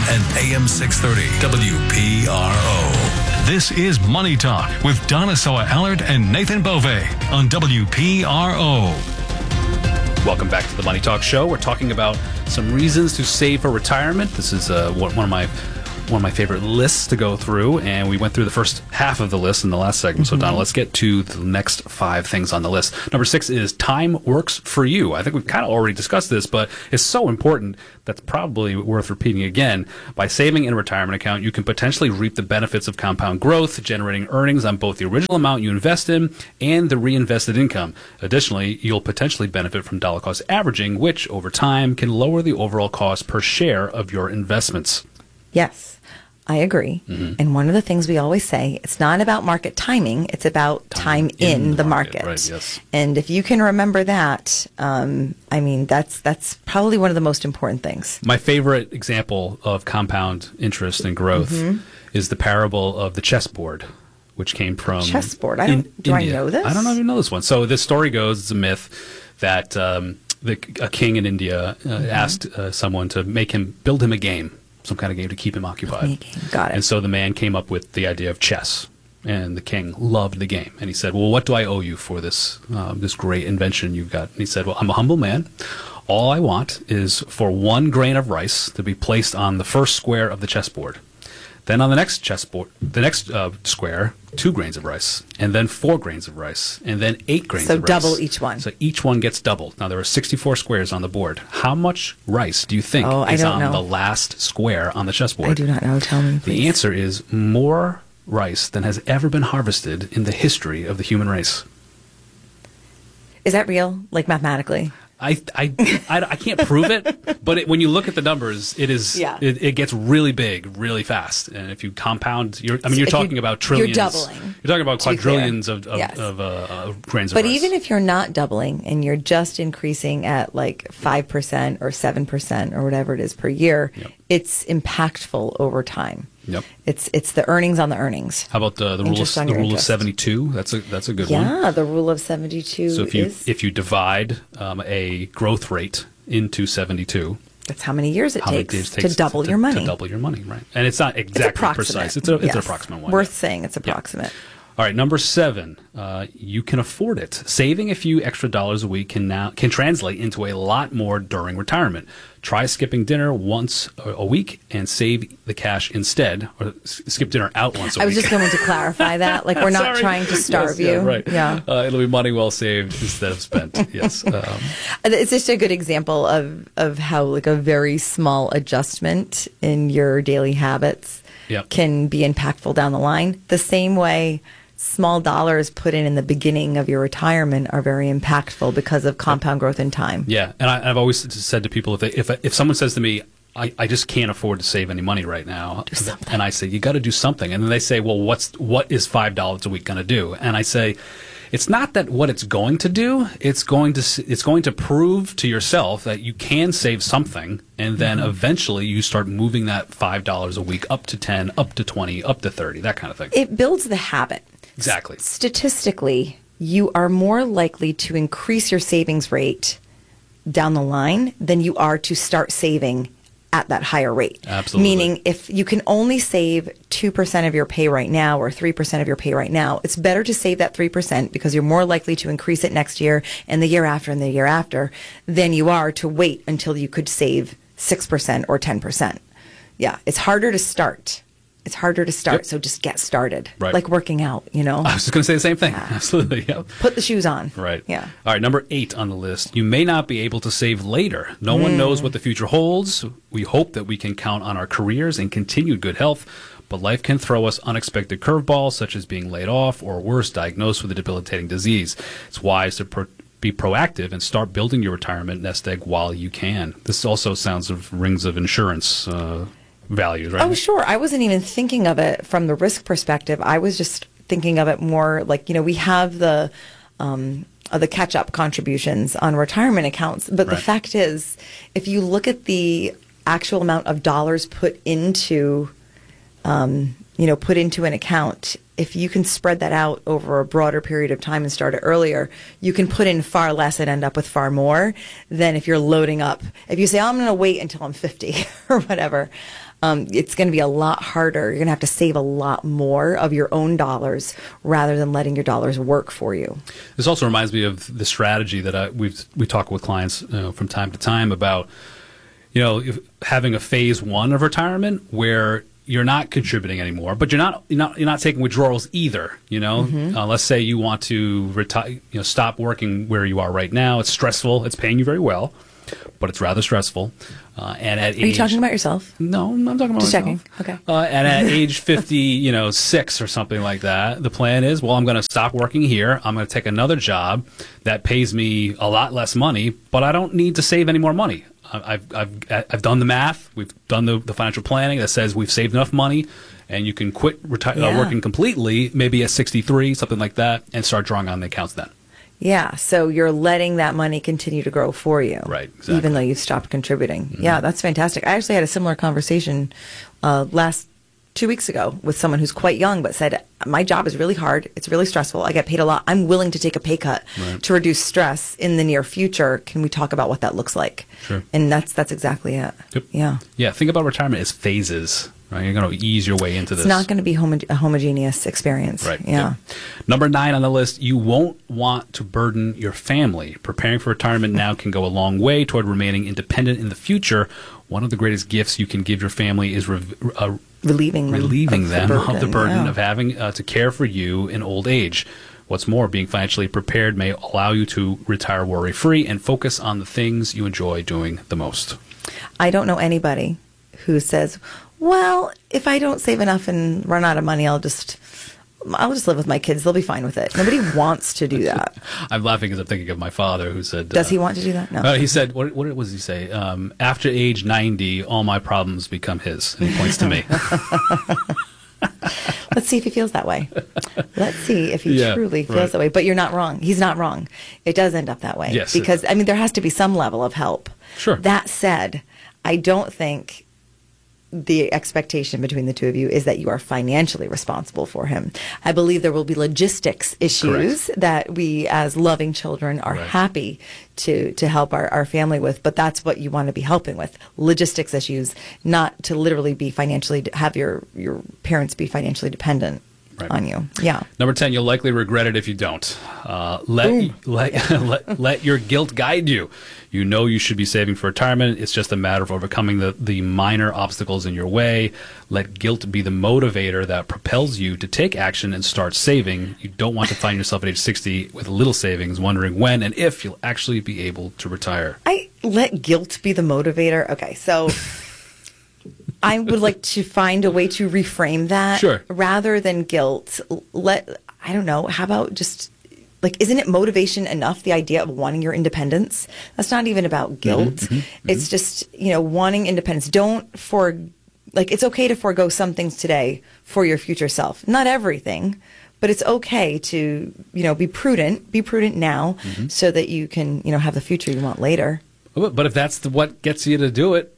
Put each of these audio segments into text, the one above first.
and AM 630 WPRO. This is Money Talk with Donna Soa-Allard and Nathan Bove on WPRO. Welcome back to the Money Talk Show. We're talking about some reasons to save for retirement. This is one of my favorite lists to go through, and we went through the first half of the list in the last segment. So, Donna, let's get to the next 5 things on the list. Number 6 is time works for you. I think we've kind of already discussed this, but it's so important that's probably worth repeating again. By saving in a retirement account, you can potentially reap the benefits of compound growth, generating earnings on both the original amount you invest in and the reinvested income. Additionally, you'll potentially benefit from dollar cost averaging, which over time can lower the overall cost per share of your investments. Yes, I agree. And one of the things we always say, it's not about market timing, it's about time in the market. Right, yes. And if you can remember that, that's probably one of the most important things. My favorite example of compound interest and growth is the parable of the chessboard, which came from Chessboard? Do India. I know this? I don't know if you know this one. So this story goes, it's a myth, that a king in India asked someone to build him a game. Some kind of game to keep him occupied. Got it. And so the man came up with the idea of chess, and the king loved the game. And he said, well, what do I owe you for this this great invention you've got? And he said, well, I'm a humble man. All I want is for 1 grain of rice to be placed on the first square of the chessboard. Then on the next square, 2 grains of rice, and then 4 grains of rice, and then 8 grains of rice. So double each one. So each one gets doubled. Now, there are 64 squares on the board. How much rice do you think is on the last square on the chessboard? I do not know. Tell me, please. The answer is more rice than has ever been harvested in the history of the human race. Is that real, like mathematically? I can't prove it, but when you look at the numbers, it gets really big, really fast. And if you compound, you're talking about trillions. You're doubling. You're talking about quadrillions of grains of rice. But even if you're not doubling and you're just increasing at like 5% or 7% or whatever it is per year, it's impactful over time. Yep. It's the earnings on the earnings. How about the rule of 72? That's a good one. Yeah, the rule of 72. So if you divide a growth rate into 72, that's how many years it takes to double your money. To double your money, right? And it's not exactly precise. It's an approximate one. Worth saying it's approximate. Yeah. All right, number 7, you can afford it. Saving a few extra dollars a week can translate into a lot more during retirement. Try skipping dinner once a week and save the cash instead, or skip dinner out once a week. I was just going to clarify that. Like, we're not trying to starve you. Yeah, right. Yeah. It'll be money well saved instead of spent. Yes. It's just a good example of how like a very small adjustment in your daily habits can be impactful down the line. The same way small dollars put in the beginning of your retirement are very impactful because of compound growth in time. Yeah, and I've always said to people, if someone says to me, I just can't afford to save any money right now, do something. And I say, you got to do something. And then they say, well, what is $5 a week going to do? And I say, it's not that what it's going to do. It's going to prove to yourself that you can save something, and then eventually you start moving that $5 a week up to 10, up to 20, up to 30, that kind of thing. It builds the habit. Exactly. Statistically, you are more likely to increase your savings rate down the line than you are to start saving at that higher rate. Absolutely. Meaning, if you can only save 2% of your pay right now or 3% of your pay right now, it's better to save that 3% because you're more likely to increase it next year and the year after and the year after than you are to wait until you could save 6% or 10%. Yeah, it's harder to start. It's harder to start, so just get started. Right. Like working out, you know? I was just going to say the same thing. Yeah. Absolutely, yeah. Put the shoes on. Right. Yeah. All right, number 8 on the list. You may not be able to save later. No one knows what the future holds. We hope that we can count on our careers and continued good health, but life can throw us unexpected curveballs, such as being laid off or worse, diagnosed with a debilitating disease. It's wise to be proactive and start building your retirement nest egg while you can. This also sounds of rings of insurance values, right? Oh, sure. I wasn't even thinking of it from the risk perspective. I was just thinking of it more like, we have the catch-up contributions on retirement accounts. But the fact is, if you look at the actual amount of dollars put into an account, if you can spread that out over a broader period of time and start it earlier, you can put in far less and end up with far more than if you're loading up. If you say, I'm going to wait until I'm 50 or whatever, it's going to be a lot harder. You're going to have to save a lot more of your own dollars rather than letting your dollars work for you. This also reminds me of the strategy that we talk with clients from time to time about, having a phase one of retirement where you're not contributing anymore, but you're not taking withdrawals either. Let's say you want to retire, stop working where you are right now. It's stressful. It's paying you very well, but it's rather stressful. And at Are you talking about yourself? No, I'm talking about Just myself. checking. Okay. And at age 56 or something like that, the plan is, well, I'm going to stop working here. I'm going to take another job that pays me a lot less money, but I don't need to save any more money. I've done the math. We've done the financial planning that says we've saved enough money, and you can quit working completely, maybe at 63, something like that, and start drawing on the accounts then. Yeah, so you're letting that money continue to grow for you. Right, exactly. Even though you've stopped contributing. Mm-hmm. Yeah, that's fantastic. I actually had a similar conversation last 2 weeks ago with someone who's quite young but said, my job is really hard. It's really stressful. I get paid a lot. I'm willing to take a pay cut to reduce stress in the near future. Can we talk about what that looks like? Sure. And that's exactly it. Yep. Yeah. Yeah, think about retirement as phases. Right, you're going to ease your way into this. It's not going to be a homogeneous experience. Right. Yeah. Number 9 on the list, you won't want to burden your family. Preparing for retirement now can go a long way toward remaining independent in the future. One of the greatest gifts you can give your family is relieving them of the burden of having to care for you in old age. What's more, being financially prepared may allow you to retire worry-free and focus on the things you enjoy doing the most. I don't know anybody who says, well, if I don't save enough and run out of money, I'll just live with my kids. They'll be fine with it. Nobody wants to do that. I'm laughing because I'm thinking of my father who said... Does he want to do that? No. He said, what was he say? After age 90, all my problems become his. And he points to me. Let's see if he feels that way. Let's see if he truly feels that way. But you're not wrong. He's not wrong. It does end up that way. Yes. Because, there has to be some level of help. Sure. That said, I don't think the expectation between the two of you is that you are financially responsible for him. I believe there will be logistics issues that we as loving children are happy to help our family with, but that's what you want to be helping with. Logistics issues, not to literally be have your parents be financially dependent on you. Yeah. Number 10, you'll likely regret it if you don't. Let your guilt guide you. You know you should be saving for retirement. It's just a matter of overcoming the minor obstacles in your way. Let guilt be the motivator that propels you to take action and start saving. You don't want to find yourself at age 60 with little savings, wondering when and if you'll actually be able to retire. Let guilt be the motivator. Okay, so... I would like to find a way to reframe that. Sure. Rather than guilt. I don't know, how about just, isn't it motivation enough, the idea of wanting your independence? That's not even about guilt. It's just, wanting independence. It's okay to forego some things today for your future self. Not everything, but it's okay to, be prudent. Be prudent now so that you can, have the future you want later. But if that's what gets you to do it,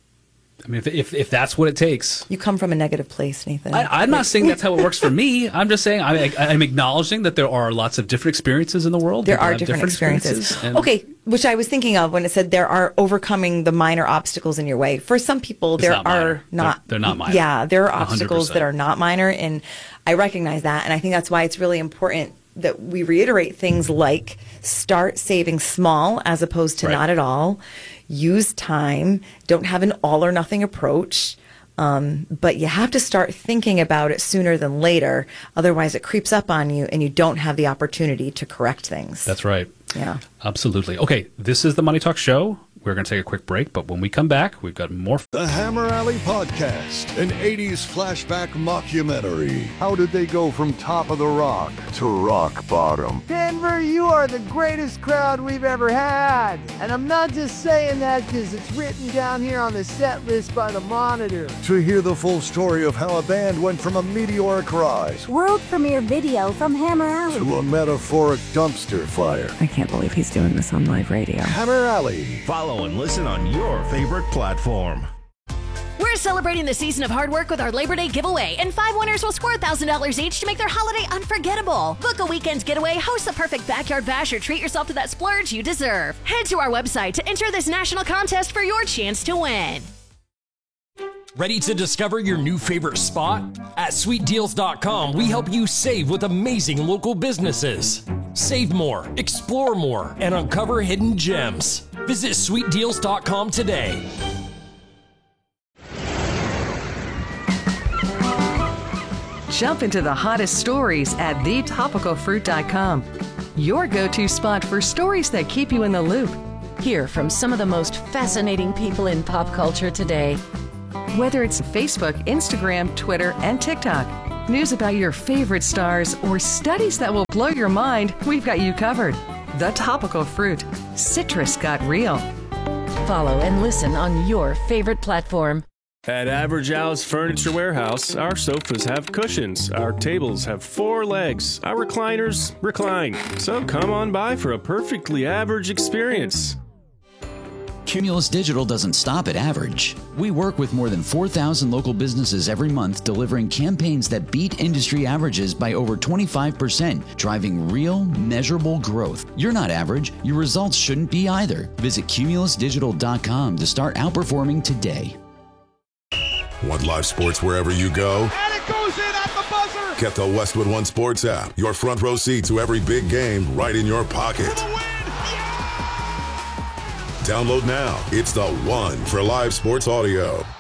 if that's what it takes. You come from a negative place, Nathan. I'm not saying that's how it works for me. I'm just saying I'm acknowledging that there are lots of different experiences in the world. There are different experiences. Okay, which I was thinking of when it said there are overcoming the minor obstacles in your way. For some people, they're not minor. Yeah, there are obstacles 100%. That are not minor, and I recognize that, and I think that's why it's really important that we reiterate things like start saving small as opposed to not at all. Use time. Don't have an all or nothing approach. But you have to start thinking about it sooner than later. Otherwise, it creeps up on you and you don't have the opportunity to correct things. That's right. Yeah. Absolutely. Okay, this is the Money Talk Show. We're going to take a quick break, but when we come back, we've got more. The Hammer Alley Podcast, an 80s flashback mockumentary. How did they go from top of the rock to rock bottom? Denver, you are the greatest crowd we've ever had. And I'm not just saying that because it's written down here on the set list by the Monitor. To hear the full story of how a band went from a meteoric rise, world premiere video from Hammer Alley, to a metaphoric dumpster fire. I can't believe he's doing this on live radio. Hammer Alley. Follow and listen on your favorite platform. We're celebrating the season of hard work with our Labor Day giveaway, and 5 winners will score $1,000 each to make their holiday unforgettable. Book a weekend getaway, host the perfect backyard bash, or treat yourself to that splurge you deserve. Head to our website to enter this national contest for your chance to win. Ready to discover your new favorite spot? At SweetDeals.com, we help you save with amazing local businesses. Save more, explore more, and uncover hidden gems. Visit SweetDeals.com today. Jump into the hottest stories at thetopicalfruit.com. Your go-to spot for stories that keep you in the loop. Hear from some of the most fascinating people in pop culture today. Whether it's Facebook, Instagram, Twitter, and TikTok, news about your favorite stars, or studies that will blow your mind, we've got you covered. The Topical Fruit. Citrus got real. Follow and listen on your favorite platform. At Average Al's Furniture Warehouse, our sofas have cushions, our tables have 4 legs, our recliners recline. So come on by for a perfectly average experience. Cumulus Digital doesn't stop at average. We work with more than 4,000 local businesses every month, delivering campaigns that beat industry averages by over 25%, driving real, measurable growth. You're not average. Your results shouldn't be either. Visit cumulusdigital.com to start outperforming today. Want live sports wherever you go? And it goes in at the buzzer! Get the Westwood One Sports app. Your front row seat to every big game right in your pocket. Download now. It's the one for live sports audio.